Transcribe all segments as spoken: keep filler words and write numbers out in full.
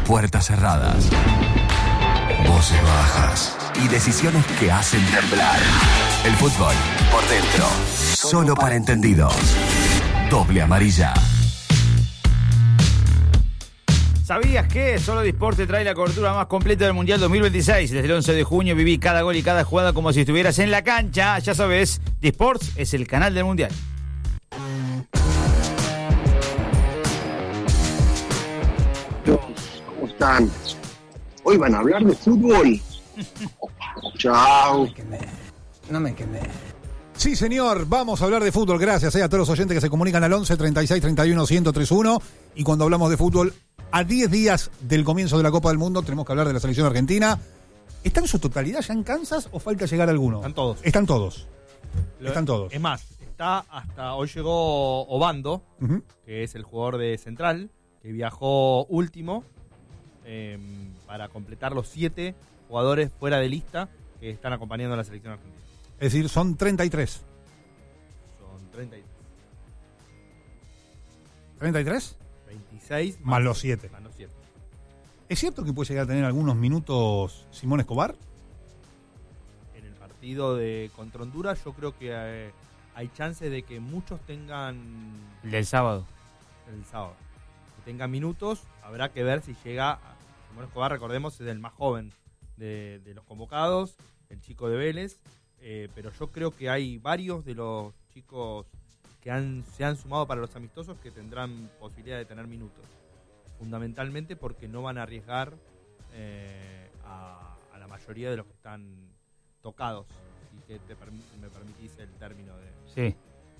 puertas cerradas, voces bajas y decisiones que hacen temblar. El fútbol por dentro, solo para entendidos. Doble amarilla. ¿Sabías que Solo Disport te trae la cobertura más completa del Mundial dos mil veintiséis? Desde el once de junio viví cada gol y cada jugada como si estuvieras en la cancha. Ya sabes, Disport es el canal del Mundial. ¿Cómo están? Hoy van a hablar de fútbol. Chao. No me quemé. Sí, señor, vamos a hablar de fútbol. Gracias eh, a todos los oyentes que se comunican al once, treinta y seis, treinta y uno, ciento treinta y uno. Y cuando hablamos de fútbol, a diez días del comienzo de la Copa del Mundo, tenemos que hablar de la selección argentina. ¿Está en su totalidad ya en Kansas o falta llegar alguno? Están todos. Están todos. Lo, Están todos. Es más, está hasta hoy llegó Obando, Uh-huh. que es el jugador de Central, que viajó último eh, para completar los siete jugadores fuera de lista que están acompañando a la selección argentina. Es decir, son treinta y tres. Son treinta y tres. ¿treinta y tres? veintiséis Más los siete. Más los siete. ¿Es cierto que puede llegar a tener algunos minutos Simón Escobar? En el partido de contra Honduras yo creo que eh, hay chances de que muchos tengan El del sábado. el sábado. Que tengan minutos, habrá que ver si llega a Simón Escobar, recordemos, es el más joven de, de los convocados, el chico de Vélez, eh, pero yo creo que hay varios de los chicos que han, se han sumado para los amistosos que tendrán posibilidad de tener minutos, fundamentalmente porque no van a arriesgar eh, a, a la mayoría de los que están tocados, y que te permi- me permitís el término de... Sí.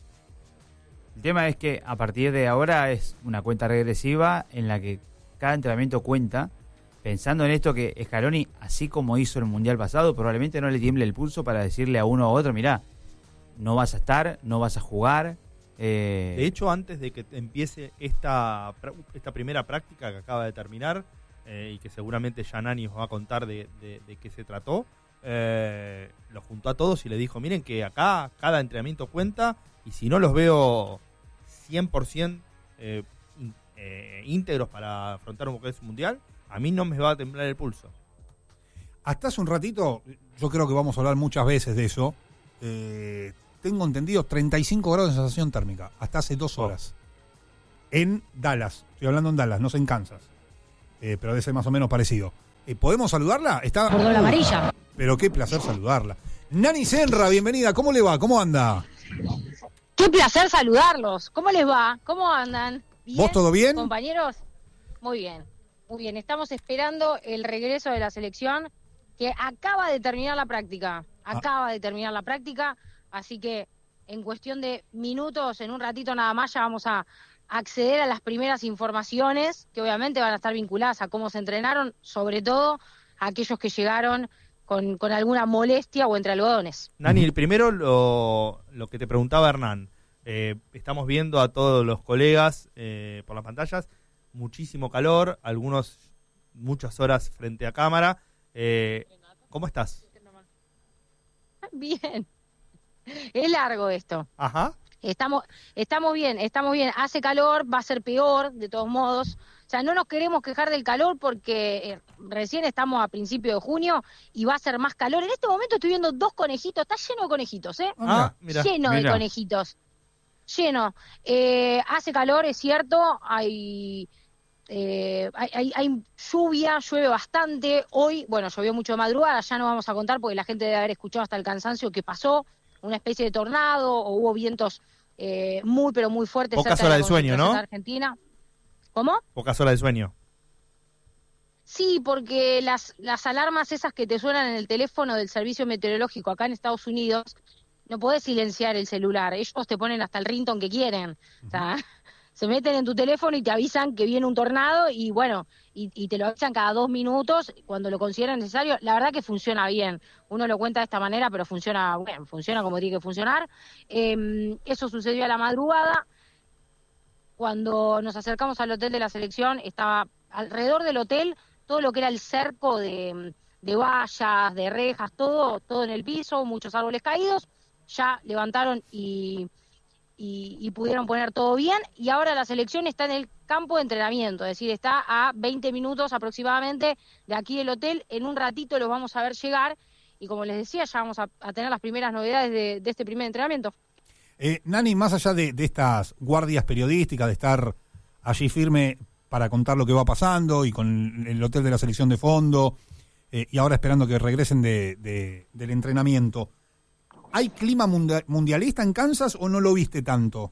El tema es que a partir de ahora es una cuenta regresiva en la que cada entrenamiento cuenta, pensando en esto que Scaloni, así como hizo el Mundial pasado, probablemente no le tiemble el pulso para decirle a uno u otro, mirá, no vas a estar, no vas a jugar. Eh... De hecho, antes de que empiece esta, esta primera práctica que acaba de terminar, eh, y que seguramente Yanani os va a contar de, de, de qué se trató, eh, los juntó a todos y le dijo, miren que acá cada entrenamiento cuenta, y si no los veo cien por ciento eh, in, eh, íntegros para afrontar un mundial, a mí no me va a temblar el pulso. Hasta hace un ratito, yo creo que vamos a hablar muchas veces de eso, eh, tengo entendido treinta y cinco grados de sensación térmica, hasta hace dos horas. Oh. En Dallas, estoy hablando en Dallas, no sé en Kansas, eh, pero debe ser más o menos parecido. Eh, ¿Podemos saludarla? Está... Por la amarilla. Pero qué placer saludarla. Nani Senra, bienvenida, ¿cómo le va? ¿Cómo anda? Qué placer saludarlos. ¿Cómo les va? ¿Cómo andan? ¿Bien? ¿Vos todo bien? Compañeros, muy bien, muy bien. Estamos esperando el regreso de la selección que acaba de terminar la práctica. Acaba ah. de terminar la práctica, así que en cuestión de minutos, en un ratito nada más, ya vamos a acceder a las primeras informaciones que obviamente van a estar vinculadas a cómo se entrenaron, sobre todo a aquellos que llegaron con, con alguna molestia o entre algodones. Nani, primero lo, lo que te preguntaba Hernán. Eh, estamos viendo a todos los colegas eh, por las pantallas, muchísimo calor, algunos muchas horas frente a cámara. Eh, ¿Cómo estás? Bien. Es largo esto. Ajá. Estamos, estamos bien, estamos bien. Hace calor, va a ser peor, de todos modos. O sea, no nos queremos quejar del calor porque eh, recién estamos a principios de junio y va a ser más calor. En este momento estoy viendo dos conejitos, está lleno de conejitos, ¿eh? Ah, mira. Lleno mira. de conejitos. Lleno. Eh, hace calor, es cierto, hay, eh, hay, hay, hay lluvia, llueve bastante. Hoy, bueno, llovió mucho de madrugada, ya no vamos a contar porque la gente debe haber escuchado hasta el cansancio que pasó, una especie de tornado o hubo vientos eh, muy, pero muy fuertes. Pocas horas de sueño, ¿no? Argentina. ¿Cómo? Pocas horas de sueño. Sí, porque las, las alarmas esas que te suenan en el teléfono del servicio meteorológico acá en Estados Unidos, no podés silenciar el celular, ellos te ponen hasta el ringtone que quieren, uh-huh. O sea, se meten en tu teléfono y te avisan que viene un tornado y bueno, y, y te lo avisan cada dos minutos cuando lo consideran necesario. La verdad que funciona bien, uno lo cuenta de esta manera, pero funciona, bueno, funciona como tiene que funcionar. Eh, eso sucedió a la madrugada. Cuando nos acercamos al hotel de la selección, estaba alrededor del hotel todo lo que era el cerco de, de vallas, de rejas, todo, todo en el piso, muchos árboles caídos. Ya levantaron y y, y pudieron poner todo bien, y ahora la selección está en el campo de entrenamiento, es decir, está a veinte minutos aproximadamente de aquí del hotel. En un ratito los vamos a ver llegar, y como les decía, ya vamos a, a tener las primeras novedades de, de este primer entrenamiento. Eh, Nani, más allá de, de estas guardias periodísticas, de estar allí firme para contar lo que va pasando y con el hotel de la selección de fondo, eh, y ahora esperando que regresen de, de, del entrenamiento, ¿hay clima mundialista en Kansas o no lo viste tanto?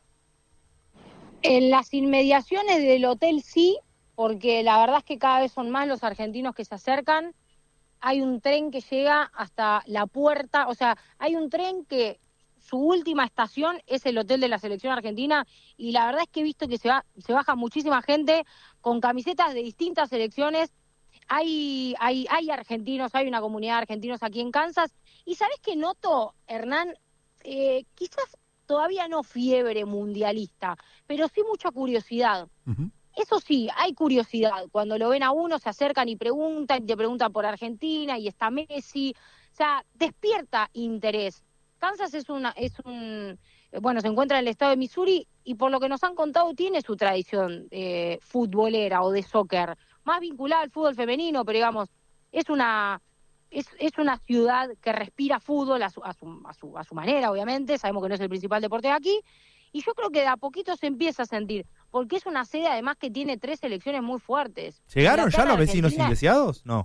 En las inmediaciones del hotel sí, porque la verdad es que cada vez son más los argentinos que se acercan. Hay un tren que llega hasta la puerta, o sea, hay un tren que su última estación es el hotel de la selección argentina, y la verdad es que he visto que se, va, se baja muchísima gente con camisetas de distintas selecciones. Hay, hay, hay argentinos, hay una comunidad de argentinos aquí en Kansas. Y ¿sabés qué noto, Hernán? Eh, quizás todavía no fiebre mundialista, pero sí mucha curiosidad. Uh-huh. Eso sí, hay curiosidad. Cuando lo ven a uno, se acercan y preguntan, y te preguntan por Argentina, y está Messi. O sea, despierta interés. Kansas es una, es un, bueno, se encuentra en el estado de Missouri, y por lo que nos han contado tiene su tradición eh, futbolera o de soccer, más vinculada al fútbol femenino, pero digamos, es una es, es una ciudad que respira fútbol a su, a, su, a, su, a su manera, obviamente. Sabemos que no es el principal deporte de aquí, y yo creo que de a poquito se empieza a sentir, porque es una sede además que tiene tres selecciones muy fuertes. ¿Llegaron ya los vecinos indeseados? No.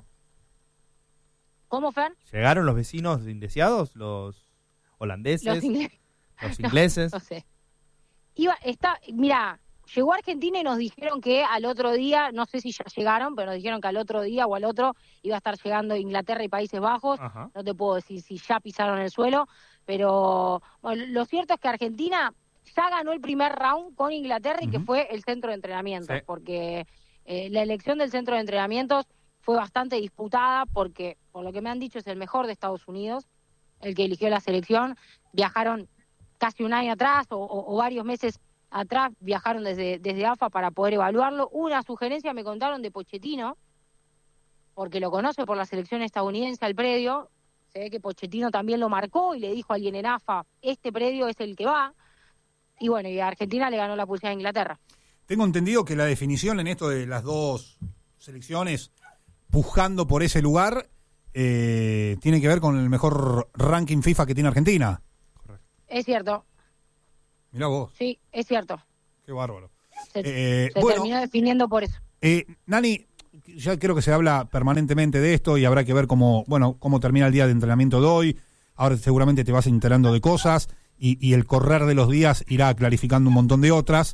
¿Cómo, Fer? ¿Llegaron los vecinos indeseados? ¿Los holandeses? Los, ingle... los ingleses. No, no sé. Iba, está, mira, llegó a Argentina y nos dijeron que al otro día, no sé si ya llegaron, pero nos dijeron que al otro día o al otro iba a estar llegando Inglaterra y Países Bajos. Ajá. No te puedo decir si ya pisaron el suelo, pero bueno, lo cierto es que Argentina ya ganó el primer round con Inglaterra, y uh-huh. que fue el centro de entrenamientos, sí. porque eh, la elección del centro de entrenamientos fue bastante disputada, porque por lo que me han dicho es el mejor de Estados Unidos, el que eligió la selección. Viajaron casi un año atrás o, o, o varios meses atrás, viajaron desde, desde A F A para poder evaluarlo. Una sugerencia me contaron de Pochettino, porque lo conoce por la selección estadounidense al predio. Se ve que Pochettino también lo marcó y le dijo a alguien en A F A, este predio es el que va. Y bueno, y a Argentina le ganó la pulsada a Inglaterra. Tengo entendido que la definición en esto de las dos selecciones pujando por ese lugar eh, tiene que ver con el mejor ranking FIFA que tiene Argentina. Correcto. Es cierto. Mirá vos. Sí, es cierto. Qué bárbaro. Se, eh, se bueno, terminó definiendo por eso. Eh, Nani, ya creo que se habla permanentemente de esto y habrá que ver cómo, bueno, cómo termina el día de entrenamiento de hoy. Ahora seguramente te vas enterando de cosas y, y el correr de los días irá clarificando un montón de otras.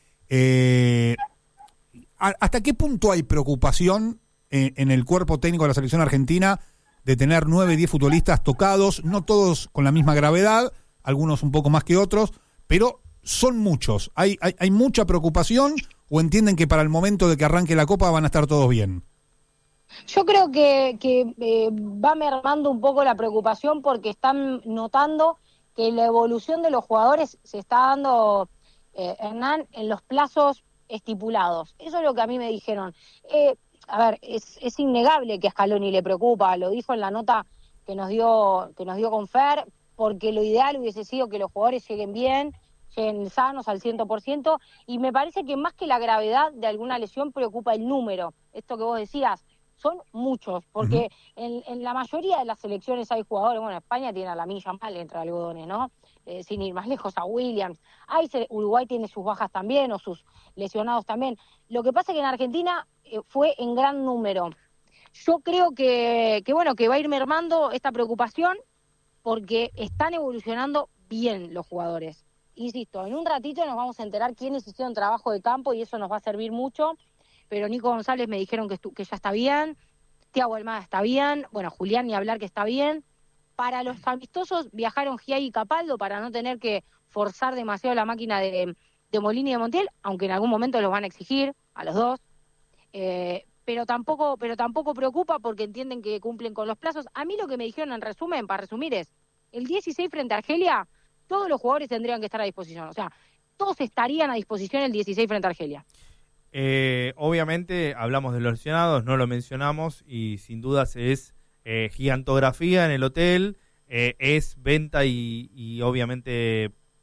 Eh, ¿Hasta qué punto hay preocupación en, en el cuerpo técnico de la selección argentina de tener nueve, diez futbolistas tocados, no todos con la misma gravedad, algunos un poco más que otros, pero son muchos? ¿Hay, hay, hay mucha preocupación o entienden que para el momento de que arranque la Copa van a estar todos bien? Yo creo que, que eh, va mermando un poco la preocupación, porque están notando que la evolución de los jugadores se está dando, eh, Hernán, en los plazos estipulados. Eso es lo que a mí me dijeron. Eh, a ver, es, es innegable que a Scaloni le preocupa, lo dijo en la nota que nos dio que nos dio con Fer, porque lo ideal hubiese sido que los jugadores lleguen bien, lleguen sanos al cien por ciento, y me parece que más que la gravedad de alguna lesión preocupa el número. Esto que vos decías, son muchos, porque uh-huh. en, en la mayoría de las selecciones hay jugadores. Bueno, España tiene a Lamine Yamal entre algodones, ¿no? Eh, sin ir más lejos, a Williams. Hay, Uruguay tiene sus bajas también, o sus lesionados también. Lo que pasa es que en Argentina eh, fue en gran número. Yo creo que, que, bueno, que va a ir mermando esta preocupación, porque están evolucionando bien los jugadores. Insisto, en un ratito nos vamos a enterar quiénes hicieron trabajo de campo, y eso nos va a servir mucho. Pero Nico González me dijeron que, estu- que ya está bien, Thiago Almada está bien, bueno, Julián ni hablar que está bien. Para los amistosos viajaron Giai y Capaldo para no tener que forzar demasiado la máquina de, de Molina y de Montiel, aunque en algún momento los van a exigir a los dos. Eh, pero tampoco pero tampoco preocupa, porque entienden que cumplen con los plazos. A mí lo que me dijeron, en resumen, para resumir, es el dieciséis frente a Argelia, todos los jugadores tendrían que estar a disposición. O sea, todos estarían a disposición el dieciséis frente a Argelia. Eh, obviamente hablamos de los lesionados, no lo mencionamos, y sin dudas es eh, gigantografía en el hotel, eh, es venta y, y obviamente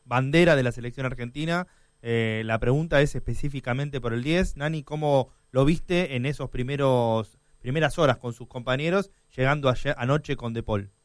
bandera de la selección argentina. Eh, la pregunta es específicamente por el diez. Nani, ¿cómo lo viste en esos primeros primeras horas con sus compañeros, llegando ayer, anoche con De Paul?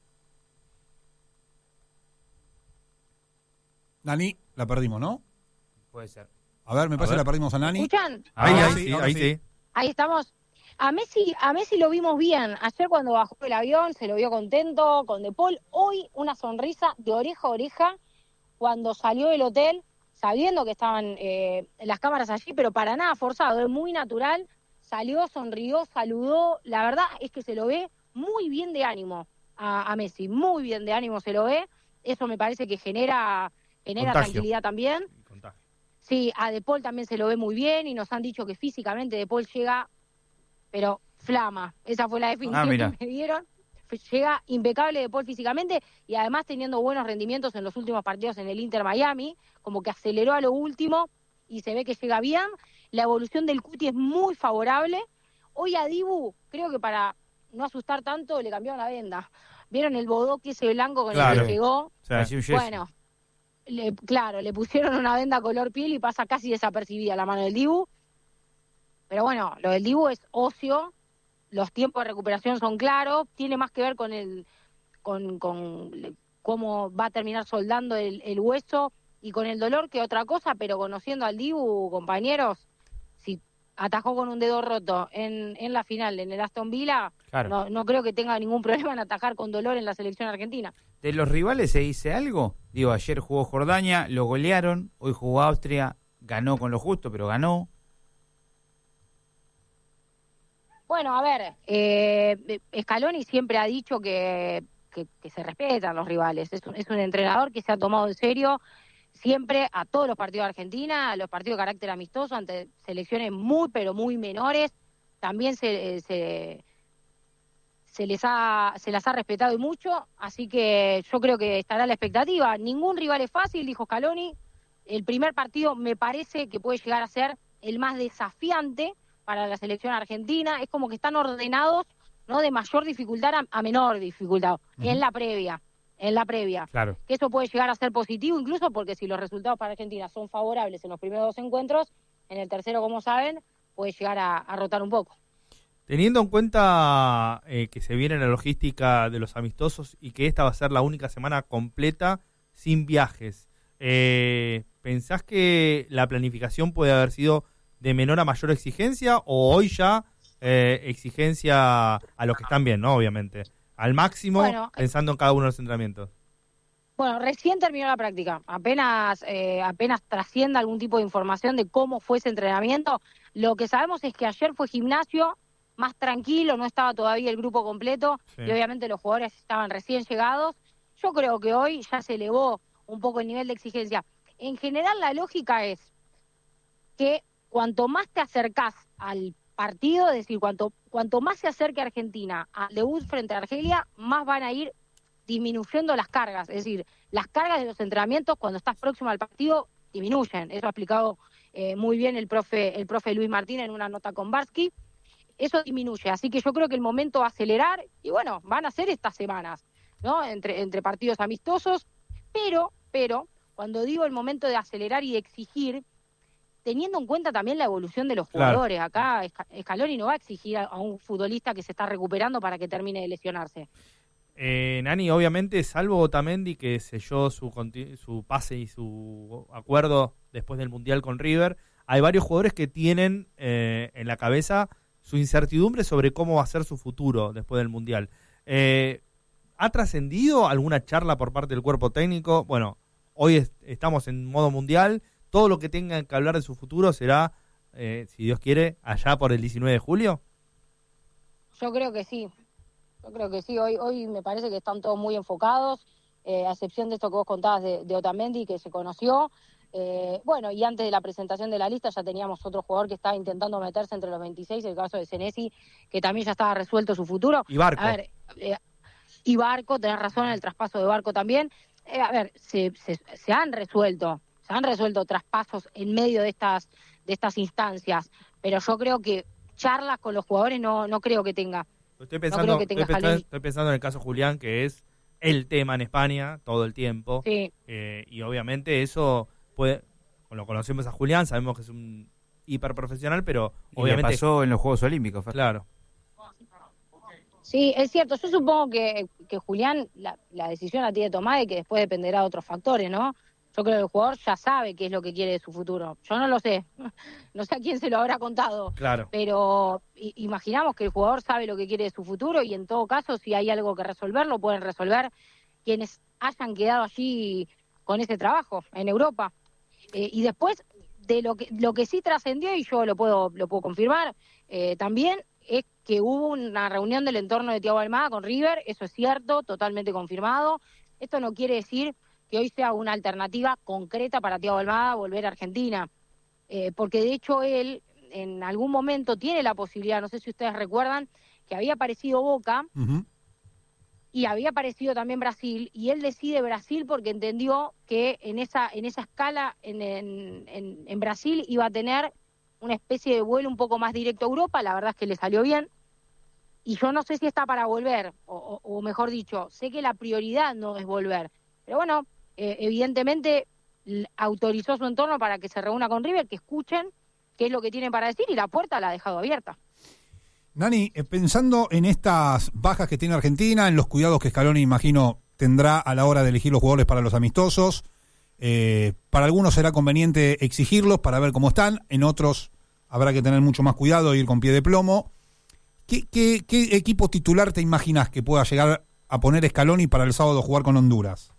Nani, la perdimos, ¿no? Puede ser. A ver, me A parece que ver. la perdimos a Nani. ¿Escuchan? Ahí, Ahora ahí, sí, sí, ahora ahí sí. sí. Ahí estamos. A Messi, a Messi lo vimos bien. Ayer cuando bajó el avión se lo vio contento con De Paul. Hoy una sonrisa de oreja a oreja cuando salió del hotel, sabiendo que estaban eh, las cámaras allí, pero para nada forzado, es muy natural. Salió, sonrió, saludó. La verdad es que se lo ve muy bien de ánimo a, a Messi. Muy bien de ánimo se lo ve. Eso me parece que genera, genera Contagio. tranquilidad también. Contagio. Sí, a De Paul también se lo ve muy bien y nos han dicho que físicamente De Paul llega, pero flama. Esa fue la definición Ah, mira. que me dieron. Llega impecable De Paul físicamente y además teniendo buenos rendimientos en los últimos partidos en el Inter Miami, como que aceleró a lo último y se ve que llega bien. La evolución del Cuti es muy favorable. Hoy a Dibu, creo que para no asustar tanto, le cambiaron la venda. ¿Vieron el bodoque ese blanco con Claro. el que llegó? Parecía un yeso. Bueno, le, claro, le pusieron una venda color piel y pasa casi desapercibida la mano del Dibu. Pero bueno, lo del Dibu es ocio, los tiempos de recuperación son claros, tiene más que ver con el con, con cómo va a terminar soldando el, el hueso y con el dolor que otra cosa, pero conociendo al Dibu, compañeros, si atajó con un dedo roto en, en la final, en el Aston Villa, Claro. no, no creo que tenga ningún problema en atajar con dolor en la selección argentina. ¿De los rivales se dice algo? Digo, ayer jugó Jordania, lo golearon, hoy jugó Austria, ganó con lo justo, pero ganó. Bueno, a ver, eh, Scaloni siempre ha dicho que, que, que se respetan los rivales. Es un, es un entrenador que se ha tomado en serio siempre a todos los partidos de Argentina, a los partidos de carácter amistoso, ante selecciones muy, pero muy menores. También se, se, se les ha se las ha respetado y mucho, así que yo creo que estará la expectativa. Ningún rival es fácil, dijo Scaloni. El primer partido me parece que puede llegar a ser el más desafiante para la selección argentina. Es como que están ordenados, ¿no?, de mayor dificultad a, a menor dificultad, uh-huh. en la previa, en la previa. Claro. Que eso puede llegar a ser positivo, incluso porque si los resultados para Argentina son favorables en los primeros dos encuentros, en el tercero, como saben, puede llegar a, a rotar un poco. Teniendo en cuenta eh, que se viene la logística de los amistosos y que esta va a ser la única semana completa sin viajes, eh, ¿pensás que la planificación puede haber sido de menor a mayor exigencia o hoy ya eh, exigencia a los que están bien, ¿no? Obviamente, al máximo, bueno, pensando en cada uno de los entrenamientos? Bueno, recién terminó la práctica, apenas eh, apenas trascienda algún tipo de información de cómo fue ese entrenamiento. Lo que sabemos es que ayer fue gimnasio, más tranquilo, no estaba todavía el grupo completo, sí. Y obviamente los jugadores estaban recién llegados. Yo creo que hoy ya se elevó un poco el nivel de exigencia. En general la lógica es que cuanto más te acercás al partido, es decir, cuanto, cuanto más se acerque Argentina al debut frente a Argelia, más van a ir disminuyendo las cargas. Es decir, las cargas de los entrenamientos cuando estás próximo al partido disminuyen. Eso ha explicado eh, muy bien el profe, el profe Luis Martín en una nota con Barsky. Eso disminuye, así que yo creo que el momento va a acelerar y bueno, van a ser estas semanas, ¿no? Entre, entre partidos amistosos, pero, pero, cuando digo el momento de acelerar y de exigir, teniendo en cuenta también la evolución de los jugadores. Claro. Acá Scaloni no va a exigir a, a un futbolista que se está recuperando para que termine de lesionarse. Eh, Nani, obviamente, salvo Otamendi, que selló su, su pase y su acuerdo después del Mundial con River, hay varios jugadores que tienen eh, en la cabeza su incertidumbre sobre cómo va a ser su futuro después del Mundial. Eh, ¿Ha trascendido alguna charla por parte del cuerpo técnico? Bueno, hoy es, estamos en modo Mundial, todo lo que tengan que hablar de su futuro será, eh, si Dios quiere, allá por el diecinueve de julio. Yo creo que sí, yo creo que sí, hoy hoy me parece que están todos muy enfocados, eh, a excepción de esto que vos contabas de, de Otamendi, que se conoció. Eh, bueno, y antes de la presentación de la lista ya teníamos otro jugador que estaba intentando meterse entre los veintiséis, el caso de Senesi, que también ya estaba resuelto su futuro. Y Barco. A ver, eh, y Barco, tenés razón en el traspaso de Barco también. Eh, a ver, se, se, se han resuelto, se han resuelto traspasos en medio de estas, de estas instancias, pero yo creo que charlas con los jugadores no, no creo que tenga. Estoy pensando, no creo que tenga estoy, pensando, estoy pensando en el caso Julián, que es el tema en España todo el tiempo. Sí. Eh, y obviamente eso puede, lo conocemos a Julián, sabemos que es un hiperprofesional, pero Y obviamente le pasó en los Juegos Olímpicos, Fer. claro. Sí, es cierto. Yo supongo que, que Julián la, la decisión la tiene tomada y que después dependerá de otros factores, ¿no? Yo creo que el jugador ya sabe qué es lo que quiere de su futuro. Yo no lo sé. No sé a quién se lo habrá contado. Claro. Pero i- imaginamos que el jugador sabe lo que quiere de su futuro y en todo caso, si hay algo que resolver, lo pueden resolver quienes hayan quedado allí con ese trabajo en Europa. Eh, y después, de lo que lo que sí trascendió, y yo lo puedo lo puedo confirmar, eh, también es que hubo una reunión del entorno de Thiago Almada con River, eso es cierto, totalmente confirmado. Esto no quiere decir que hoy sea una alternativa concreta para Thiago Almada volver a Argentina, eh, porque de hecho él en algún momento tiene la posibilidad, no sé si ustedes recuerdan, que había aparecido Boca Uh-huh. y había aparecido también Brasil, y él decide Brasil porque entendió que en esa en esa escala en, en, en, en Brasil iba a tener una especie de vuelo un poco más directo a Europa. La verdad es que le salió bien, y yo no sé si está para volver, o, o, o mejor dicho, sé que la prioridad no es volver, pero bueno, eh, evidentemente l- autorizó su entorno para que se reúna con River, que escuchen qué es lo que tienen para decir, y la puerta la ha dejado abierta. Nani, eh, pensando en estas bajas que tiene Argentina, en los cuidados que Scaloni, imagino, tendrá a la hora de elegir los jugadores para los amistosos, eh, para algunos será conveniente exigirlos para ver cómo están, en otros habrá que tener mucho más cuidado e ir con pie de plomo. ¿Qué, qué, qué equipo titular te imaginas que pueda llegar a poner Scaloni para el sábado jugar con Honduras?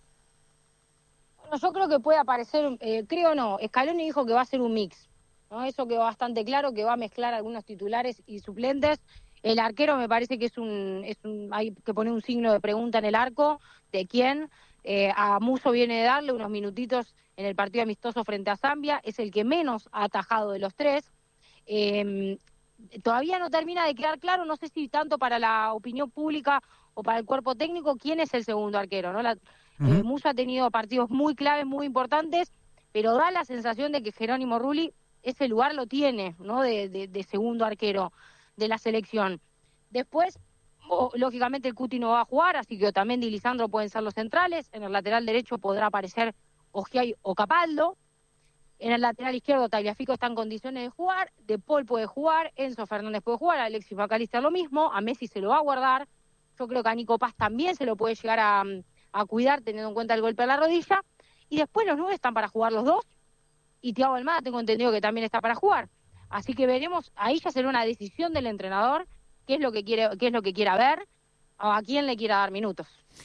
Bueno, yo creo que puede aparecer, eh, creo no, Scaloni dijo que va a ser un mix, ¿no? Eso quedó bastante claro, que va a mezclar algunos titulares y suplentes. El arquero me parece que es un, es un hay que poner un signo de pregunta en el arco, ¿de quién? Eh, a Musso viene de darle unos minutitos en el partido amistoso frente a Zambia, es el que menos ha atajado de los tres. Eh, todavía no termina de quedar claro, no sé si tanto para la opinión pública o para el cuerpo técnico, quién es el segundo arquero, ¿no? La, Uh-huh. eh, Musso ha tenido partidos muy claves, muy importantes, pero da la sensación de que Jerónimo Rulli ese lugar lo tiene, ¿no? De, de, de segundo arquero de la selección. Después, o, lógicamente el Cuti no va a jugar, así que Otamendi y Lisandro pueden ser los centrales. En el lateral derecho podrá aparecer Ogiay o Capaldo. En el lateral izquierdo Tagliafico está en condiciones de jugar, De Paul puede jugar, Enzo Fernández puede jugar, Alexis McAllister lo mismo, a Messi se lo va a guardar. Yo creo que a Nico Paz también se lo puede llegar a, a cuidar teniendo en cuenta el golpe a la rodilla. Y después los nueve están para jugar los dos, y Thiago Almada tengo entendido que también está para jugar. Así que veremos, ahí ya será una decisión del entrenador, qué es lo que quiere, qué es lo que quiera ver, o a quién le quiera dar minutos.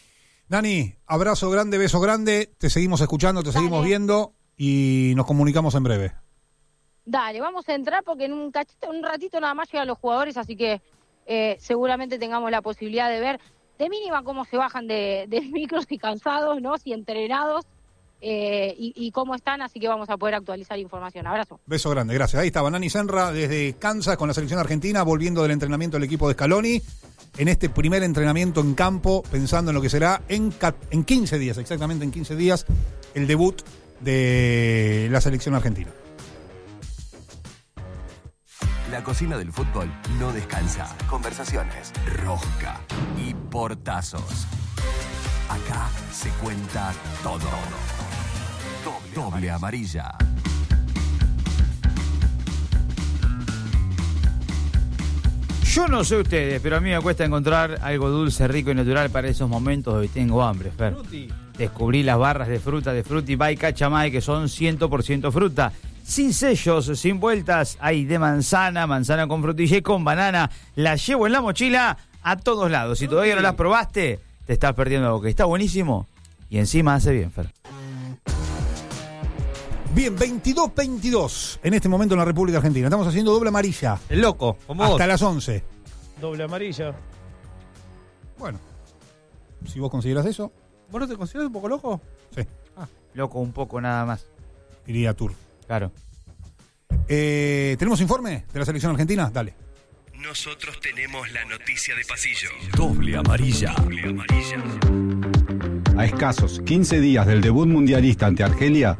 Nani, abrazo grande, beso grande, te seguimos escuchando, te Dale. seguimos viendo y nos comunicamos en breve. Dale, vamos a entrar porque en un cachito, un ratito nada más llegan los jugadores, así que eh, seguramente tengamos la posibilidad de ver de mínima cómo se bajan de, del micro, si cansados, ¿no? Si entrenados, eh, y, y cómo están, así que vamos a poder actualizar información. Abrazo. Beso grande, gracias. Ahí estaba Nani Senra desde Kansas con la selección argentina, volviendo del entrenamiento del equipo de Scaloni, en este primer entrenamiento en campo, pensando en lo que será en, ca- en quince días, exactamente en quince días, el debut de la selección argentina. La cocina del fútbol no descansa. Conversaciones, rosca y portazos. Acá se cuenta todo. Doble, Doble amarilla. Yo no sé ustedes, pero a mí me cuesta encontrar algo dulce, rico y natural para esos momentos donde tengo hambre, Fer. Fruti. Descubrí las barras de fruta de Fruity by Cachamay, que son cien por ciento fruta. Sin sellos, sin vueltas, hay de manzana, manzana con frutilla y con banana. La llevo en la mochila a todos lados. Si todavía no las probaste, te estás perdiendo algo que está buenísimo y encima hace bien, Fer. Bien, veintidós veintidós en este momento en la República Argentina. Estamos haciendo doble amarilla El loco, como hasta vos. las once. Doble amarilla. Bueno, si vos consideras eso, ¿Vos no te consideras un poco loco? sí, Loco un poco nada más. iría Tour. Claro. Eh, ¿Tenemos informe de la selección argentina? Dale. Nosotros tenemos la noticia de pasillo. Doble amarilla. Doble amarilla. A escasos quince días del debut mundialista ante Argelia,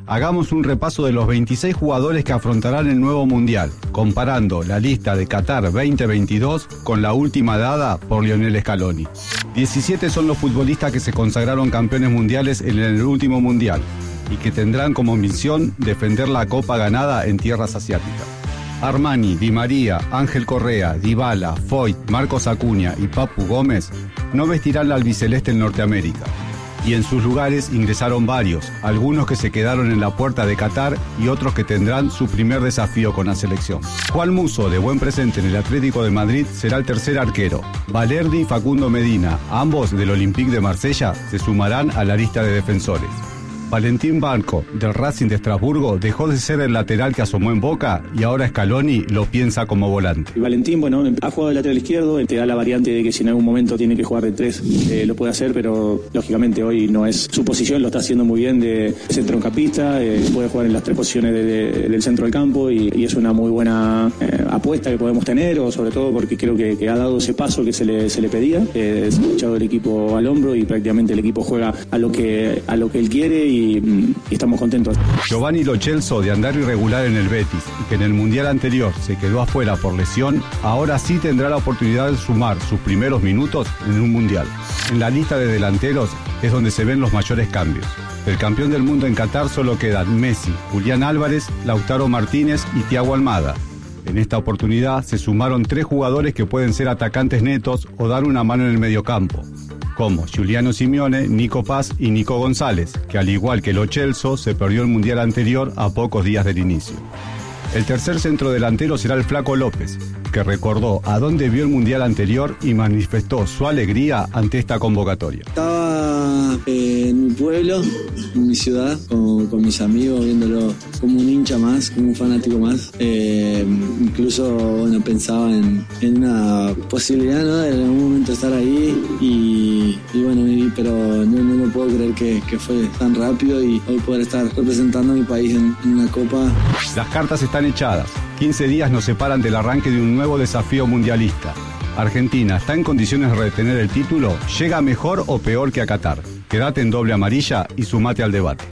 Hagamos un repaso de los veintiséis jugadores que afrontarán el nuevo Mundial, comparando la lista de Qatar veinte veintidós con la última dada por Lionel Scaloni. diecisiete son los futbolistas que se consagraron campeones mundiales en el último Mundial y que tendrán como misión defender la copa ganada en tierras asiáticas. Armani, Di María, Ángel Correa, Dybala, Foyt, Marcos Acuña y Papu Gómez no vestirán la albiceleste en Norteamérica. Y en sus lugares ingresaron varios, algunos que se quedaron en la puerta de Qatar y otros que tendrán su primer desafío con la selección. Juan Musso, de buen presente en el Atlético de Madrid, será el tercer arquero. Valerdi y Facundo Medina, ambos del Olympique de Marsella, se sumarán a la lista de defensores. Valentín Barco, del Racing de Estrasburgo, dejó de ser el lateral que asomó en Boca y ahora Scaloni lo piensa como volante. Valentín, bueno, ha jugado de lateral izquierdo, te da la variante de que si en algún momento tiene que jugar de tres, eh, lo puede hacer, pero lógicamente hoy no es su posición, lo está haciendo muy bien de centrocampista, eh, puede jugar en las tres posiciones de, de, del centro del campo y, y es una muy buena eh, apuesta que podemos tener, o sobre todo porque creo que, que ha dado ese paso que se le, se le pedía, eh, se ha echado el equipo al hombro y prácticamente el equipo juega a lo que, a lo que él quiere y Y, y estamos contentos. Giovanni Lo Celso, de andar irregular en el Betis y que en el Mundial anterior se quedó afuera por lesión, ahora sí tendrá la oportunidad de sumar sus primeros minutos en un Mundial. En la lista de delanteros es donde se ven los mayores cambios. Del campeón del mundo en Qatar solo quedan Messi, Julián Álvarez, Lautaro Martínez y Thiago Almada. En esta oportunidad se sumaron tres jugadores que pueden ser atacantes netos o dar una mano en el mediocampo, como Giuliano Simeone, Nico Paz y Nico González, que al igual que Lo Celso se perdió el Mundial anterior a pocos días del inicio. El tercer centrodelantero será el Flaco López, que recordó a dónde vio el Mundial anterior y manifestó su alegría ante esta convocatoria. Estaba eh, en mi pueblo, en mi ciudad, con, con mis amigos, viéndolo como un hincha más, como un fanático más. Eh, incluso bueno, pensaba en, en una posibilidad, ¿no?, de en algún momento estar ahí y, y bueno, y, pero no, no lo puedo creer que, que fue tan rápido y hoy poder estar representando a mi país en, en una copa. Las cartas están echadas. quince días nos separan del arranque de un nuevo desafío mundialista. Argentina está en condiciones de retener el título, llega mejor o peor que a Qatar. Quédate en Doble Amarilla y sumate al debate.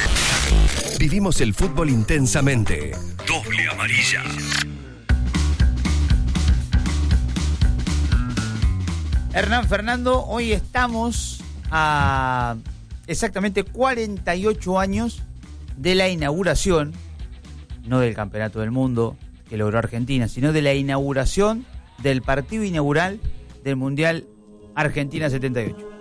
Vivimos el fútbol intensamente. Doble Amarilla. Hernán Fernando, hoy estamos a exactamente cuarenta y ocho años de la inauguración, no del Campeonato del Mundo que logró Argentina, sino de la inauguración del partido inaugural del Mundial Argentina setenta y ocho.